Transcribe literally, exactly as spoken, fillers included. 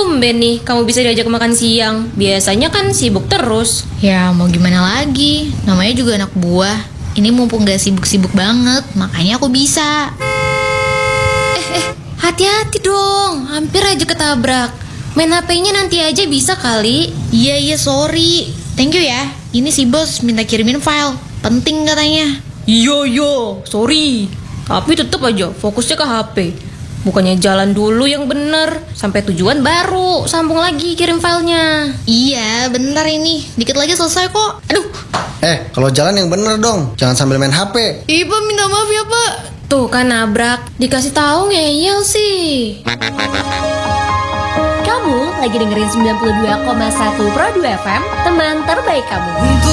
tumben nih kamu bisa diajak makan siang. Biasanya kan sibuk terus. Ya mau gimana lagi, namanya juga anak buah. Ini mumpung gak sibuk-sibuk banget, makanya aku bisa. Eh, eh, hati-hati dong, hampir aja ketabrak. Main H P-nya nanti aja bisa kali. Iya iya sorry. Thank you ya. Ini si bos minta kirimin file, penting katanya. Yo yo, sorry. Tapi tetep aja fokusnya ke H P. Bukannya jalan dulu yang bener, sampai tujuan baru sambung lagi kirim filenya. Iya bentar ini, dikit lagi selesai kok. Aduh. Eh, kalau jalan yang bener dong, jangan sambil main H P. Iya Pak, minta maaf ya Pak. Tuh kan nabrak, dikasih tahu ngeyel sih. Kamu lagi dengerin sembilan puluh dua koma satu Pro dua F M, teman terbaik kamu.